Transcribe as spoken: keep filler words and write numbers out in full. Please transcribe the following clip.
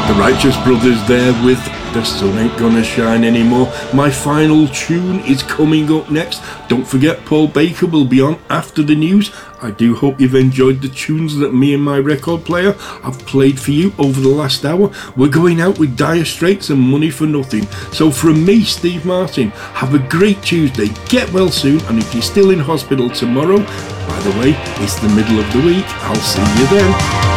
The Righteous Brothers there with The Sun Ain't Gonna Shine Anymore. My final tune is coming up next. Don't forget, Paul Baker will be on after the news. I do hope you've enjoyed the tunes that me and my record player have played for you over the last hour. We're going out with Dire Straits and Money for Nothing. So from me, Steve Martin, have a great Tuesday. Get well soon, and if you're still in hospital tomorrow, by the way, it's the middle of the week. I'll see you then.